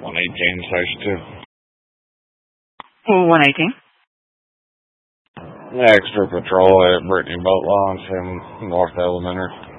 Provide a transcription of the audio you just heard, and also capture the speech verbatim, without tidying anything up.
one eighteen, Station two. Oh, one eighteen. Extra patrol at Brittany Boat Launch in North Elementary.